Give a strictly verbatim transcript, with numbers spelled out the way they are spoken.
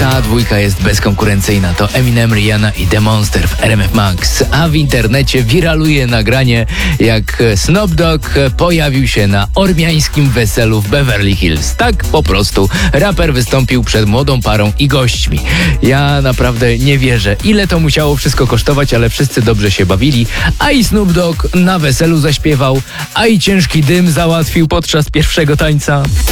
Ta dwójka jest bezkonkurencyjna. To Eminem, Rihanna i The Monster w R M F Max. A w internecie wiraluje nagranie, jak Snoop Dogg pojawił się na ormiańskim weselu w Beverly Hills. Tak po prostu. Raper wystąpił przed młodą parą i gośćmi. Ja naprawdę nie wierzę, ile to musiało wszystko kosztować, ale wszyscy dobrze się bawili. A i Snoop Dogg na weselu zaśpiewał, a i ciężki dym załatwił podczas pierwszego tańca.